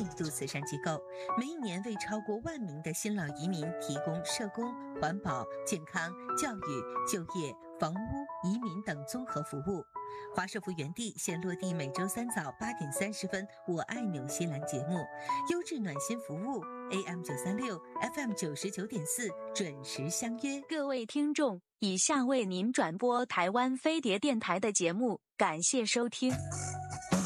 年度慈善机构，每一年为超过1万名的新老移民提供社工、环保、健康、教育、就业、房屋、移民等综合服务。华社福园地现落地每周3早8点30分，我爱纽西兰节目，优质暖心服务 AM936、FM99.4准时相约。 各位听众，以下为您转播台湾飞碟电台的节目，感谢收听。